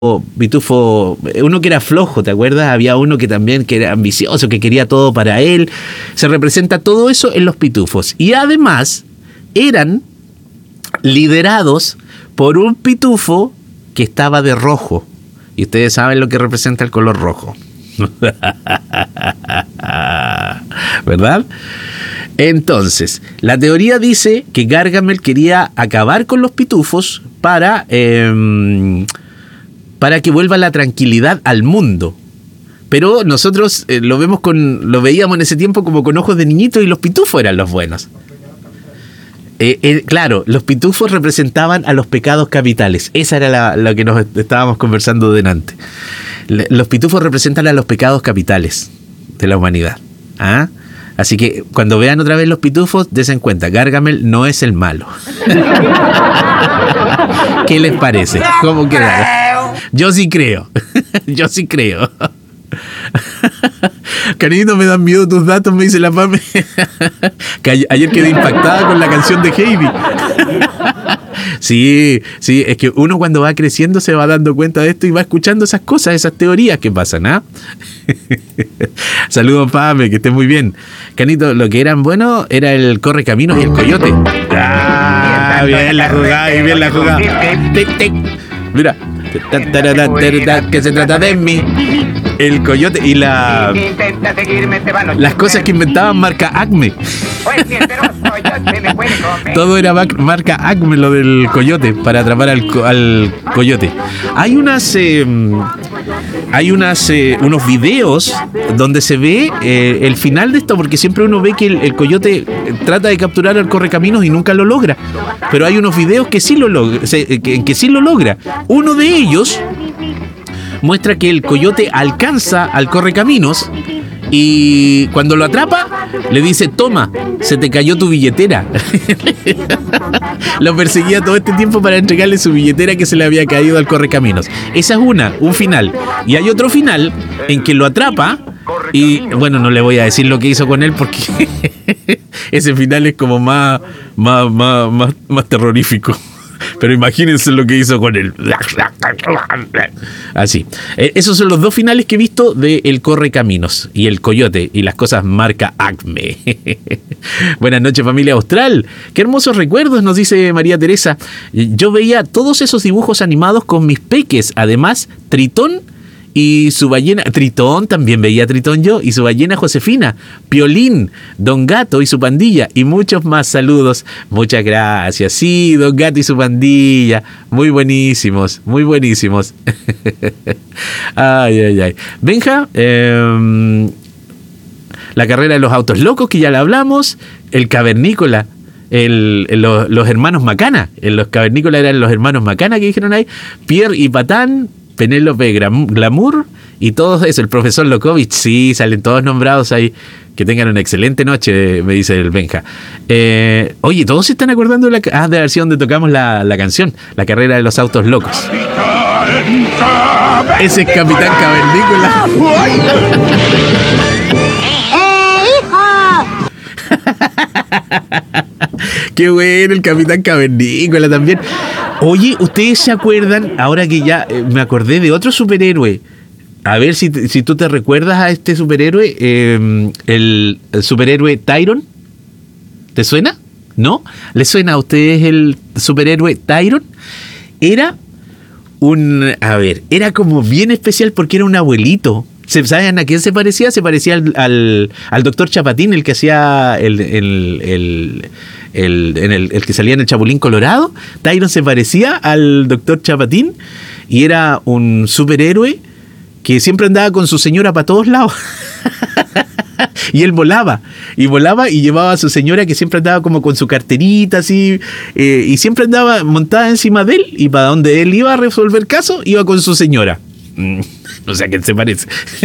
pitufo, uno que era flojo, ¿te acuerdas? Había uno que también que era ambicioso, que quería todo para él. Se representa todo eso en los pitufos. Y además eran liderados por un pitufo que estaba de rojo. Y ustedes saben lo que representa el color rojo. ¿Verdad? Entonces, la teoría dice que Gargamel quería acabar con los pitufos para que vuelva la tranquilidad al mundo. Pero nosotros lo veíamos en ese tiempo como con ojos de niñito y los pitufos eran los buenos. Claro, los pitufos representaban a los pecados capitales. Esa era lo que nos estábamos conversando delante. Los pitufos representan a los pecados capitales de la humanidad. ¿Ah? Así que cuando vean otra vez los pitufos, dense cuenta, Gargamel no es el malo. ¿Qué les parece? ¿Cómo quedaron? Yo sí creo. Yo sí creo. Cariñito, me dan miedo tus datos, me dice la Pame. Que ayer quedé impactada con la canción de Heidi. Sí, es que uno cuando va creciendo se va dando cuenta de esto y va escuchando esas cosas, esas teorías que pasan, ¿ah? Saludos, Pame, que estés muy bien. Canito, lo que eran buenos era el correcaminos y el coyote. Ah, bien la jugada, y bien la jugada. Tic, tic. Mira. Que se trata de mí. El coyote y las cosas que inventaban marca Acme. Todo era marca Acme, lo del coyote, para atrapar al coyote. Hay unos videos donde se ve el final de esto, porque siempre uno ve que el coyote trata de capturar al correcaminos y nunca lo logra. Pero hay unos videos que sí lo logra. Uno de ellos muestra que el coyote alcanza al correcaminos y cuando lo atrapa le dice: toma, se te cayó tu billetera. Lo perseguía todo este tiempo para entregarle su billetera que se le había caído al correcaminos. Esa es un final. Y hay otro final en que lo atrapa y, bueno, no le voy a decir lo que hizo con él porque ese final es como más terrorífico. Pero imagínense lo que hizo con él. Así. Esos son los dos finales que he visto de El Correcaminos y El Coyote y las cosas marca Acme. Buenas noches, familia austral. Qué hermosos recuerdos, nos dice María Teresa. Yo veía todos esos dibujos animados con mis peques. Además, Tritón y su ballena, Tritón, también veía Tritón yo, y su ballena Josefina, Piolín, Don Gato y su pandilla, y muchos más. Saludos, muchas gracias. Sí, Don Gato y su pandilla, muy buenísimos, muy buenísimos. Ay. Benja, la carrera de los autos locos, que ya la hablamos, el cavernícola, los hermanos Macana, los cavernícolas eran los hermanos Macana que dijeron ahí, Pierre y Patán, Penélope Glamour y todo eso, el profesor Lokovich, sí, salen todos nombrados ahí. Que tengan una excelente noche, me dice el Benja. Oye, ¿todos se están acordando de la versión donde tocamos la canción? La carrera de los autos locos. Ese es Capitán Cavernícola. Qué bueno el Capitán Cavernícola también. Oye, ¿ustedes se acuerdan? Ahora que ya me acordé de otro superhéroe. A ver si tú te recuerdas a este superhéroe, el superhéroe Tyron. ¿Te suena? ¿No? ¿Le suena a ustedes el superhéroe Tyron? Era era como bien especial porque era un abuelito. ¿Saben a quién se parecía? Se parecía al doctor Chapatín, el que hacía el que salía en el Chapulín Colorado. Tyron se parecía al doctor Chapatín y era un superhéroe que siempre andaba con su señora para todos lados. Y él volaba y llevaba a su señora, que siempre andaba como con su carterita así, y siempre andaba montada encima de él, y para donde él iba a resolver caso, iba con su señora. O sea, ¿qué se parece?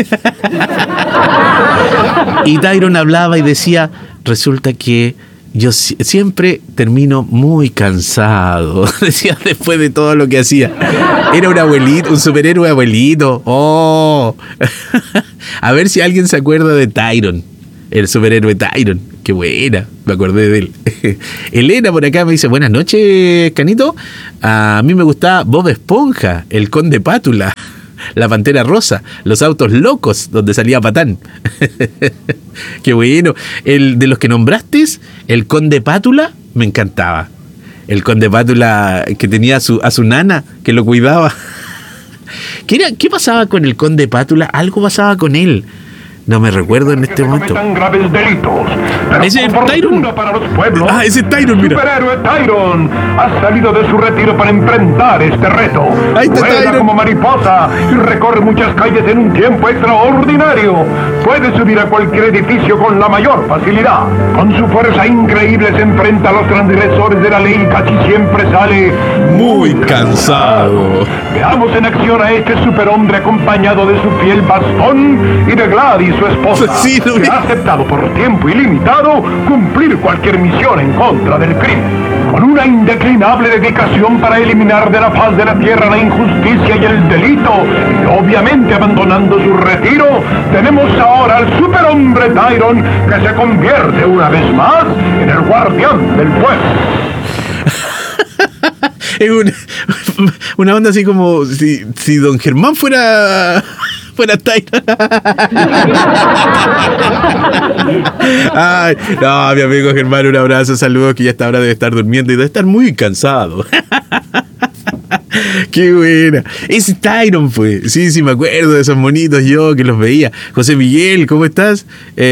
Y Tyron hablaba y decía: resulta que yo siempre termino muy cansado. Decía, después de todo lo que hacía. Era un abuelito, un superhéroe abuelito. Oh. A ver si alguien se acuerda de Tyron, el superhéroe Tyron. qué buena, me acordé de él. Elena por acá me dice, buenas noches, Canito. A mí me gustaba Bob Esponja, el Conde Pátula, la Pantera Rosa, los autos locos, donde salía Patán. Qué bueno. El de los que nombraste, el Conde Pátula, me encantaba. El Conde Pátula que tenía a su nana, que lo cuidaba. ¿Qué pasaba con el Conde Pátula? Algo pasaba con él. No me recuerdo en este momento. Graves delitos. Ese es Tyron. Para los pueblos. Ese es Tyron, mira. Superhéroe Tyron ha salido de su retiro para enfrentar este reto. Ahí está Vuela Tyron como mariposa y recorre muchas calles en un tiempo extraordinario. Puede subir a cualquier edificio con la mayor facilidad. Con su fuerza increíble se enfrenta a los transgresores de la ley y casi siempre sale muy cansado. Veamos en acción a este superhombre acompañado de su fiel bastón y de Gladys, su esposa, sí, que ha aceptado por tiempo ilimitado cumplir cualquier misión en contra del crimen. Con una indeclinable dedicación para eliminar de la faz de la tierra la injusticia y el delito, y obviamente abandonando su retiro, tenemos ahora al superhombre Tyron, que se convierte una vez más en el guardián del pueblo. Es una onda así como si Don Germán fuera Tyron. Ay, no, mi amigo Germán, un abrazo, saludos, que ya esta hora debe estar durmiendo y debe estar muy cansado. Qué buena. Ese Tyron fue. Sí, me acuerdo de esos monitos yo que los veía. José Miguel, ¿cómo estás?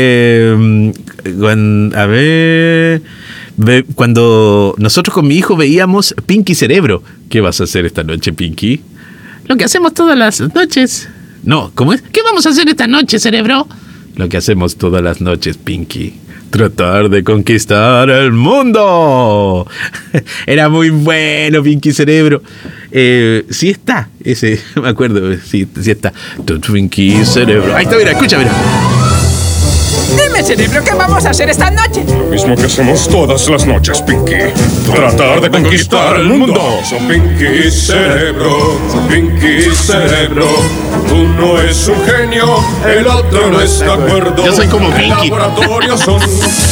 A ver... Cuando nosotros con mi hijo veíamos Pinky Cerebro. ¿Qué vas a hacer esta noche, Pinky? Lo que hacemos todas las noches. No, ¿cómo es? ¿Qué vamos a hacer esta noche, Cerebro? Lo que hacemos todas las noches, Pinky. Tratar de conquistar el mundo. Era muy bueno, Pinky Cerebro. Sí está, ese, me acuerdo, sí está. Pinky Cerebro. Ahí está, mira, escucha, mira. Dime, Cerebro, ¿qué vamos a hacer esta noche? Lo mismo que hacemos todas las noches, Pinky. Tratar de conquistar el mundo. Son Pinky Cerebro, Pinky Cerebro. Uno es un genio, el otro no está de acuerdo. Yo soy como Pinky. Laboratorios son